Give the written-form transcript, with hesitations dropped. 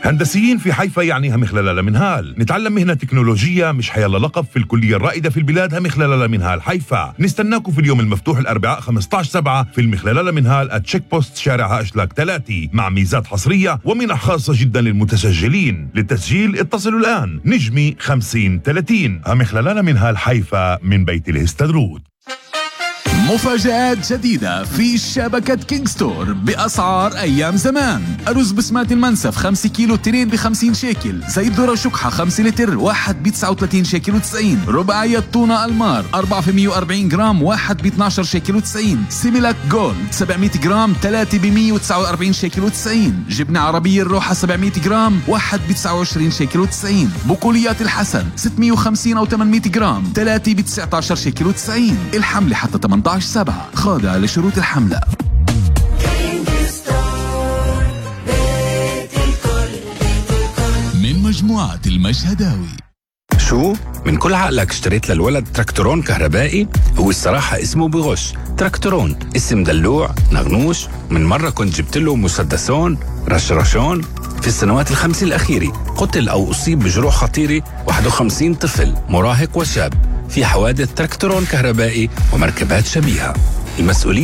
هندسيين في حيفا يعني همخلال لمنهال. نتعلم مهنة تكنولوجية مش حيلا لقب في الكلية الرائدة في البلاد همخلال لمنهال حيفا. نستناكم في اليوم المفتوح الأربعاء 15/7 في المخلال لمنهال @تشيك بوست شارع أشلاك 3 مع ميزات حصرية ومنح خاصة جدا للمتسجلين. للتسجيل اتصلوا الآن نجمي 5030 همخلال لمنهال حيفا من بيت الهستدرود. مفاجآت جديدة في شبكة كينج ستور بأسعار أيام زمان. أرز بسمات المنسف 5 كيلو تنين ب50 شيكل. زيت ذرة شكحة 5 لتر واحد ب39 شيكل و90. رباعية طونة المار 440 جرام واحد ب12 شيكل و90. سيميلاك جولد 700 جرام 3 ب149 شيكل و90. جبنة عربية الروحة 700 جرام واحد ب29 شيكل و90. بقوليات الحسن 650 أو 800 جرام 3 ب19 شيكل و90. الحملة حتى 18/7 خاضع لشروط الحملة. من مجموعة المشهداوي. شو؟ من كل عقلك اشتريت للولد تراكتورون كهربائي؟ هو الصراحة اسمه بغش تراكتورون، اسم دلوع نغنوش. من مرة كنت جبت له مسدسون رشرشون. في السنوات ال5 الأخيرة قتل أو أصيب بجروح خطيرة 51 طفل مراهق وشاب في حوادث تراكتورون كهربائي ومركبات شبيهة. المسؤولين